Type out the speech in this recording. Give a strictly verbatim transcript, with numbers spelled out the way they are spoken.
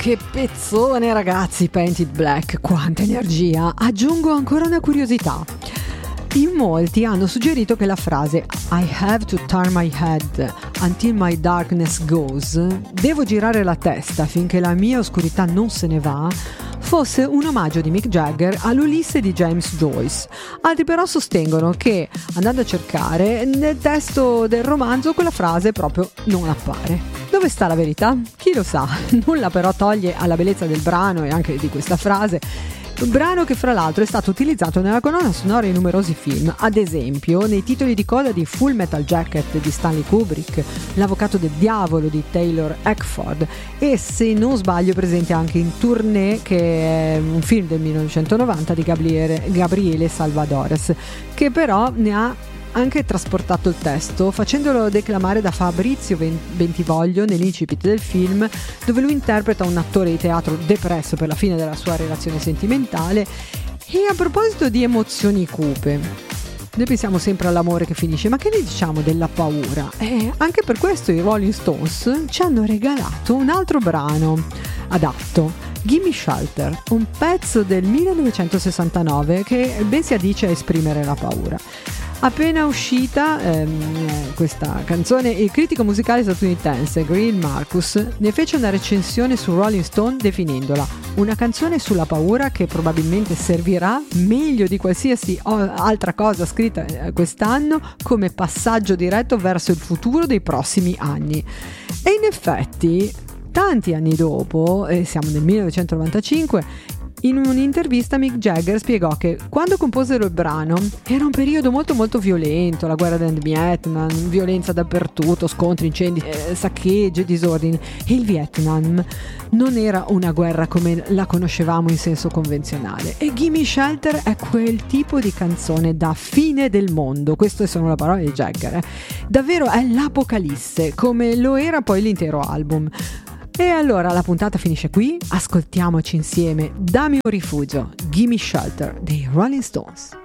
Che pezzone, ragazzi, Painted Black, quanta energia! Aggiungo ancora una curiosità. In molti hanno suggerito che la frase I have to turn my head until my darkness goes, devo girare la testa finché la mia oscurità non se ne va, fosse un omaggio di Mick Jagger all'Ulisse di James Joyce. Altri però sostengono che, andando a cercare, nel testo del romanzo quella frase proprio non appare. Dove sta la verità? Chi lo sa. Nulla però toglie alla bellezza del brano e anche di questa frase. Un brano che fra l'altro è stato utilizzato nella colonna sonora in numerosi film, ad esempio nei titoli di coda di Full Metal Jacket di Stanley Kubrick, L'avvocato del diavolo di Taylor Hackford e, se non sbaglio, presente anche in Tournée, che è un film del millenovecentonovanta di Gabriele, Gabriele Salvadores, che però ne ha anche trasportato il testo facendolo declamare da Fabrizio Bentivoglio nell'incipit del film, dove lui interpreta un attore di teatro depresso per la fine della sua relazione sentimentale. E a proposito di emozioni cupe, noi pensiamo sempre all'amore che finisce, ma che ne diciamo della paura? E anche per questo i Rolling Stones ci hanno regalato un altro brano adatto, Gimme Shelter, un pezzo del millenovecentosessantanove che ben si addice a esprimere la paura. Appena uscita ehm, questa canzone, il critico musicale statunitense Greil Marcus ne fece una recensione su Rolling Stone definendola una canzone sulla paura che probabilmente servirà meglio di qualsiasi altra cosa scritta quest'anno come passaggio diretto verso il futuro dei prossimi anni. E in effetti, tanti anni dopo, eh, siamo nel millenovecentonovantacinque, in un'intervista Mick Jagger spiegò che quando composero il brano era un periodo molto molto violento, la guerra del Vietnam, violenza dappertutto, scontri, incendi, eh, saccheggi, disordini, e il Vietnam non era una guerra come la conoscevamo in senso convenzionale, e Gimme Shelter è quel tipo di canzone da fine del mondo. Queste sono le parole di Jagger, eh. Davvero è l'apocalisse, come lo era poi l'intero album. E allora la puntata finisce qui, ascoltiamoci insieme Dammi un rifugio, Gimme Shelter dei Rolling Stones.